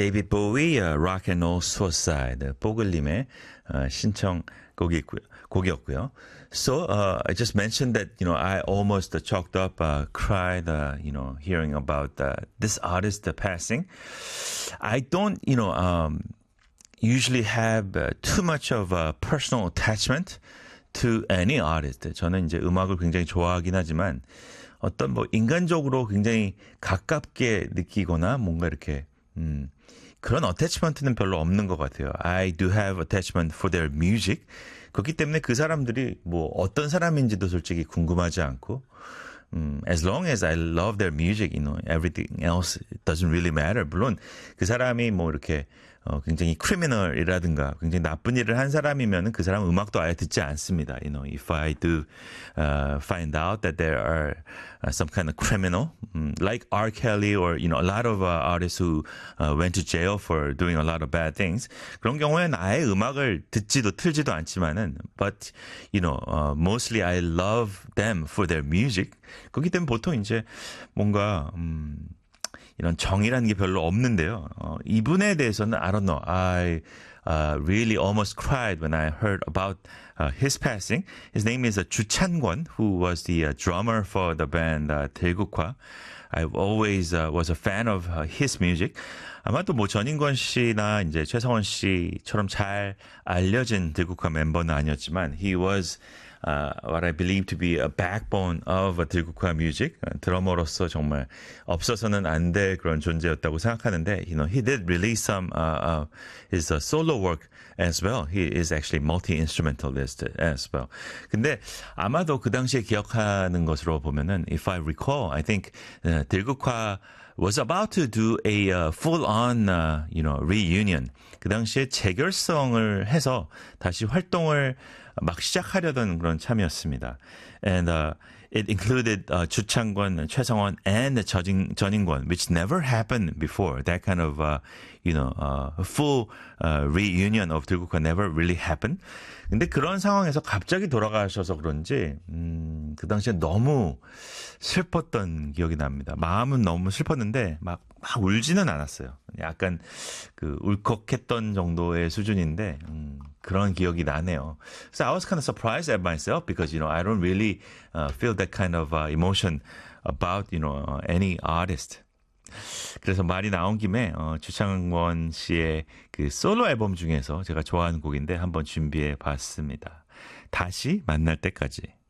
David Bowie, Rock and Roll Suicide, 뽀글님의 곡이었고요. So I just mentioned that I almost choked up, cried, hearing about this artist passing. I don't usually have too much of a personal attachment to any artist. 저는 이제 음악을 굉장히 좋아하긴 하지만 어떤 인간적으로 굉장히 가깝게 느끼거나 뭔가 이렇게 그런 어태치먼트는 별로 없는 것 같아요. I do have attachment for their music. 그렇기 때문에 그 사람들이 어떤 사람인지도 솔직히 궁금하지 않고 as long as I love their music, everything else doesn't really matter. 물론 그 사람이 이렇게 굉장히 크리미널이라든가 굉장히 나쁜 일을 한 사람이면 그 사람 음악도 아예 듣지 않습니다. If I do find out that there are some kind of criminal, like R. Kelly or a lot of artists who went to jail for doing a lot of bad things. 그런 경우에는 아예 음악을 듣지도 틀지도 않지만은, but mostly I love them for their music. 그렇기 때문에 보통 이제 뭔가 이런 정이라는 게 별로 없는데요. 이분에 대해서는 I don't know. I really almost cried when I heard about his passing. His name is 주찬권, who was the drummer for the band 들국화. I always was a fan of his music. 아마도 전인권 씨나 이제 최성원 씨처럼 잘 알려진 들국화 멤버는 아니었지만 he was what I believe to be a backbone of 들국화 music. 드러머로서 정말 없어서는 안 될 그런 존재였다고 생각하는데, he did release some his solo work as well. He is actually multi-instrumentalist as well. 근데 아마도 그 당시에 기억하는 것으로 보면은, if I recall, I think 들국화 was about to do a full-on, reunion. 그 당시에 재결성을 해서 다시 활동을 막 시작하려던 그런 참이었습니다. And it included 주창권, 최성원, and 전인권, which never happened before. That kind of, full reunion of 들국화 never really happened. 근데 그런 상황에서 갑자기 돌아가셔서 그런지 그 당시에 너무 슬펐던 기억이 납니다. 마음은 너무 슬펐는데 막 울지는 않았어요. 약간 울컥했던 정도의 수준인데 그런 기억이 나네요. So I was kind of surprised at myself because I don't really feel that kind of emotion about any artist. 그래서 말이 나온 김에 주창권 씨의 그 솔로 앨범 중에서 제가 좋아하는 곡인데 한번 준비해 봤습니다. 다시 만날 때까지.